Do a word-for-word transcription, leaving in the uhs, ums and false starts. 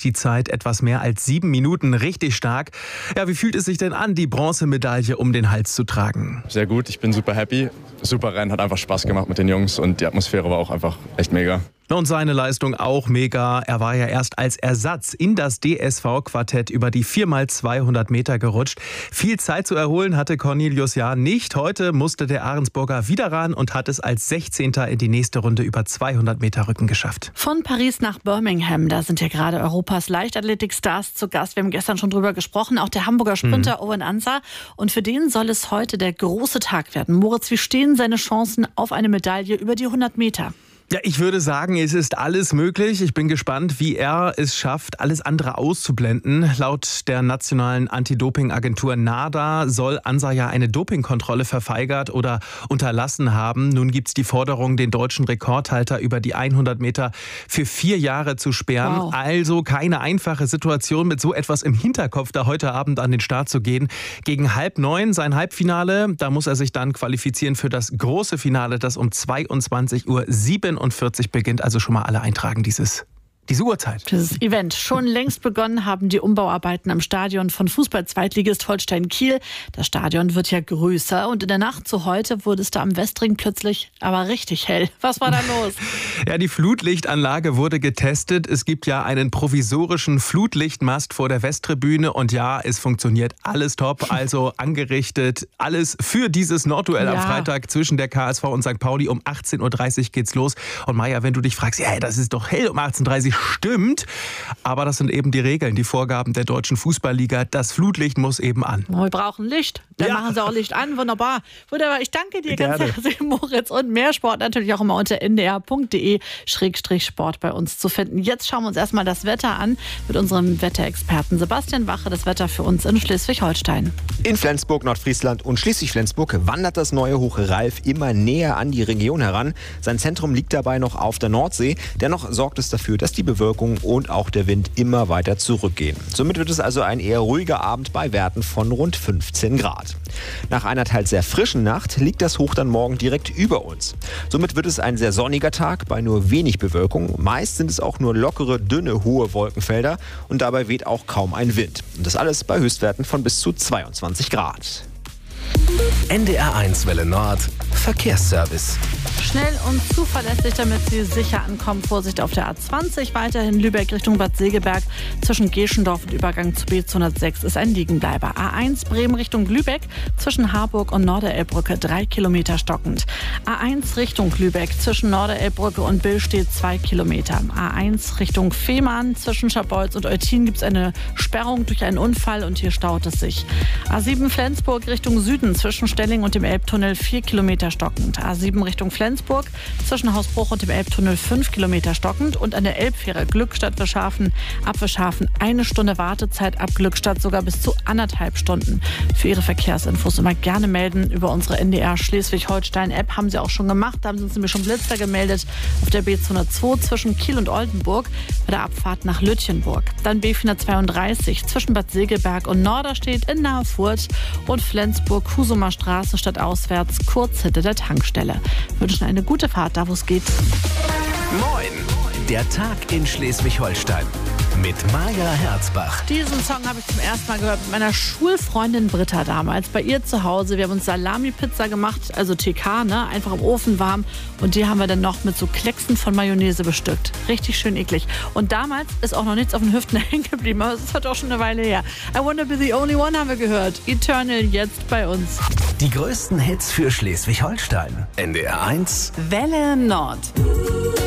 die Zeit etwas mehr als sieben Minuten. Richtig stark. Ja, wie fühlt es sich denn an, die Bronzemedaille um den Hals zu tragen? Sehr gut, ich bin super happy. Super Rennen, hat einfach Spaß gemacht mit den Jungs und die Atmosphäre war auch einfach echt mega. Und seine Leistung auch mega. Er war ja erst als Ersatz in das D S V-Quartett über die vier mal zweihundert Meter gerutscht. Viel Zeit zu erholen hatte Cornelius ja nicht. Heute musste der Ahrensburger wieder ran und hat es als sechzehnter in die nächste Runde über zweihundert Meter Rücken geschafft. Von Paris nach Birmingham, da sind ja gerade Europas Leichtathletik-Stars zu Gast. Wir haben gestern schon drüber gesprochen, auch der Hamburger Sprinter mhm. Owen Ansah. Und für den soll es heute der große Tag werden. Moritz, wie stehen seine Chancen auf eine Medaille über die hundert Meter? Ja, ich würde sagen, es ist alles möglich. Ich bin gespannt, wie er es schafft, alles andere auszublenden. Laut der nationalen Anti-Doping-Agentur NADA soll Ansah ja eine Dopingkontrolle verweigert oder unterlassen haben. Nun gibt es die Forderung, den deutschen Rekordhalter über die hundert Meter für vier Jahre zu sperren. Wow. Also keine einfache Situation, mit so etwas im Hinterkopf da heute Abend an den Start zu gehen. Gegen halb neun sein Halbfinale. Da muss er sich dann qualifizieren für das große Finale, das um zweiundzwanzig Uhr siebenundvierzig beginnt. Also schon mal alle eintragen dieses Diese Uhrzeit. Dieses Event. Schon längst begonnen haben die Umbauarbeiten am Stadion von Fußball-Zweitligist Holstein Kiel. Das Stadion wird ja größer und in der Nacht zu heute wurde es da am Westring plötzlich aber richtig hell. Was war da los? Ja, die Flutlichtanlage wurde getestet. Es gibt ja einen provisorischen Flutlichtmast vor der Westtribüne und ja, es funktioniert alles top. Also angerichtet, alles für dieses Nordduell ja. am Freitag zwischen der K S V und Sankt Pauli. Um achtzehn Uhr dreißig geht's los. Und Maja, wenn du dich fragst, ja, das ist doch hell um achtzehn Uhr dreißig. Stimmt, aber das sind eben die Regeln, die Vorgaben der Deutschen Fußballliga. Das Flutlicht muss eben an. Wir brauchen Licht. Dann ja. machen sie auch Licht an. Wunderbar. Wunderbar. Ich danke dir Gerne. ganz herzlich, Moritz. Und mehr Sport natürlich auch immer unter n d r punkt d e Schrägstrich Sport bei uns zu finden. Jetzt schauen wir uns erstmal das Wetter an mit unserem Wetterexperten Sebastian Wache. Das Wetter für uns in Schleswig-Holstein. In Flensburg, Nordfriesland und Schleswig-Flensburg wandert das neue Hoch Ralf immer näher an die Region heran. Sein Zentrum liegt dabei noch auf der Nordsee. Dennoch sorgt es dafür, dass die Bewölkung und auch der Wind immer weiter zurückgehen. Somit wird es also ein eher ruhiger Abend bei Werten von rund fünfzehn Grad. Nach einer teils sehr frischen Nacht liegt das Hoch dann morgen direkt über uns. Somit wird es ein sehr sonniger Tag bei nur wenig Bewölkung. Meist sind es auch nur lockere, dünne, hohe Wolkenfelder und dabei weht auch kaum ein Wind. Und das alles bei Höchstwerten von bis zu zweiundzwanzig Grad. N D R eins Welle Nord Verkehrsservice. Schnell und zuverlässig, damit Sie sicher ankommen. Vorsicht auf der A zwanzig, weiterhin Lübeck Richtung Bad Segeberg. Zwischen Geschendorf und Übergang zu B zweihundertsechs ist ein Liegenbleiber. A eins Bremen Richtung Lübeck, zwischen Harburg und Norderelbbrücke drei Kilometer stockend. A eins Richtung Lübeck, zwischen Norderelbbrücke und Billstedt zwei Kilometer. A eins Richtung Fehmarn, zwischen Scharbeutz und Eutin gibt es eine Sperrung durch einen Unfall und hier staut es sich. A sieben Flensburg Richtung Süden, zwischen Stelling und dem Elbtunnel vier Kilometer stockend. A sieben Richtung Flensburg, zwischen Hausbruch und dem Elbtunnel fünf Kilometer stockend und an der Elbfähre Glückstadt-Wischhafen ab Wischhafen eine Stunde Wartezeit, ab Glückstadt sogar bis zu anderthalb Stunden. Für Ihre Verkehrsinfos immer gerne melden über unsere N D R Schleswig-Holstein-App. Haben Sie auch schon gemacht, da haben Sie uns nämlich schon Blitzer gemeldet auf der B zweihundertzwei zwischen Kiel und Oldenburg bei der Abfahrt nach Lütjenburg. Dann B vierhundertzweiunddreißig zwischen Bad Segeberg und Norderstedt in nahe Furth und Flensburg-Husumer Straße stadtauswärts kurz hinter der Tankstelle. Wir wünschen eine gute Fahrt, da wo es geht. Moin, der Tag in Schleswig-Holstein mit Maja Herzbach. Diesen Song habe ich zum ersten Mal gehört mit meiner Schulfreundin Britta damals. Bei ihr zu Hause. Wir haben uns Salami-Pizza gemacht, also T K, ne? Einfach im Ofen warm. Und die haben wir dann noch mit so Klecksen von Mayonnaise bestückt. Richtig schön eklig. Und damals ist auch noch nichts auf den Hüften hängen geblieben. Aber es ist halt auch schon eine Weile her. I Wanna Be the Only One haben wir gehört. Eternal jetzt bei uns. Die größten Hits für Schleswig-Holstein. N D R eins Welle Nord.